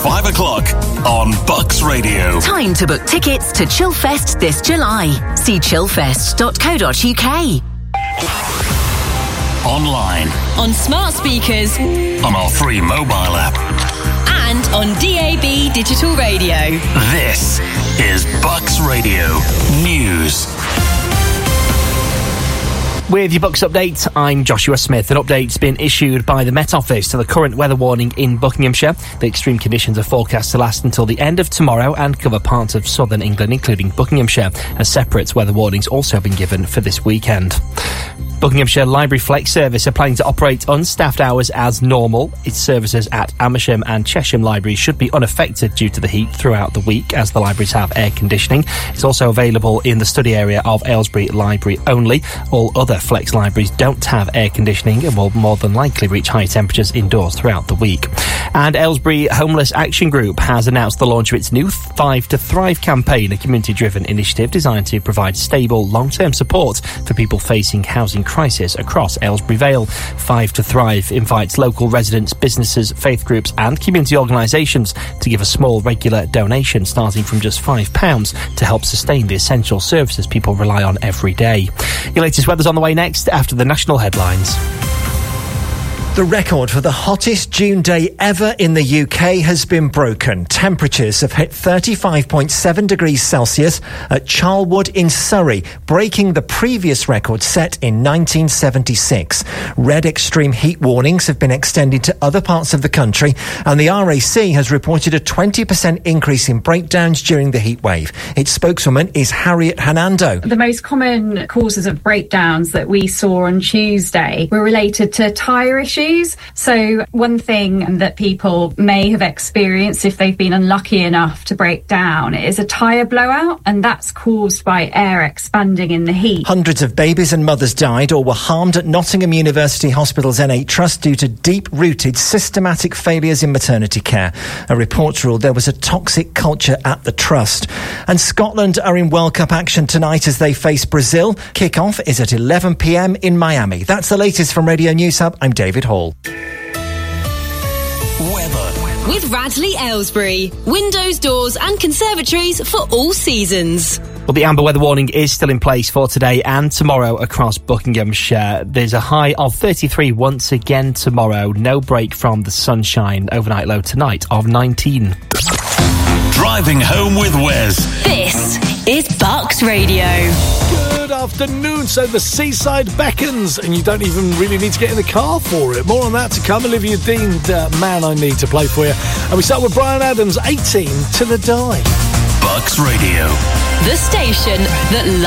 5 o'clock on Bucks Radio. Time to book tickets to Chillfest this July. See chillfest.co.uk. Online. On smart speakers. On our free mobile app. And on DAB Digital Radio. This is Bucks Radio News. With your Bucks update, I'm Joshua Smith. An update's been issued by the Met Office to the current weather warning in Buckinghamshire. The extreme conditions are forecast to last until the end of tomorrow and cover parts of southern England, including Buckinghamshire. A separate weather warning's also been given for this weekend. Buckinghamshire Library Flex Service are planning to operate unstaffed hours as normal. Its services at Amersham and Chesham libraries should be unaffected due to the heat throughout the week, as the libraries have air conditioning. It's also available in the study area of Aylesbury Library only. All other Flex libraries don't have air conditioning and will more than likely reach high temperatures indoors throughout the week. And Aylesbury Homeless Action Group has announced the launch of its new 5 to Thrive campaign, a community-driven initiative designed to provide stable, long-term support for people facing housing crisis across Aylesbury Vale. 5 to Thrive invites local residents, businesses, faith groups and community organisations to give a small regular donation starting from just £5 to help sustain the essential services people rely on every day. Your latest weather's on the way next after the national headlines. The record for the hottest June day ever in the UK has been broken. Temperatures have hit 35.7 degrees Celsius at Charlwood in Surrey, breaking the previous record set in 1976. Red extreme heat warnings have been extended to other parts of the country, and the RAC has reported a 20% increase in breakdowns during the heatwave. Its spokeswoman is Harriet Hernando. The most common causes of breakdowns that we saw on Tuesday were related to tyre issues. So one thing that people may have experienced if they've been unlucky enough to break down is a tyre blowout, and that's caused by air expanding in the heat. Hundreds of babies and mothers died or were harmed at Nottingham University Hospital's N8 Trust due to deep-rooted systematic failures in maternity care. A report ruled there was a toxic culture at the trust. And Scotland are in World Cup action tonight as they face Brazil. Kick-off is at 11 p.m. in Miami. That's the latest from Radio News Hub. I'm David Hall. Weather. With Radley Aylesbury. Windows, doors and conservatories for all seasons. Well, the amber weather warning is still in place for today and tomorrow across Buckinghamshire. There's a high of 33 once again tomorrow. No break from the sunshine. Overnight low tonight of 19. Driving home with Wes. This is Bucks Radio. Good afternoon. So the seaside beckons, and you don't even really need to get in the car for it. More on that to come. Olivia Dean, Man I Need to play for you. And we start with Bryan Adams, 18 to the Die. Bucks Radio. The station that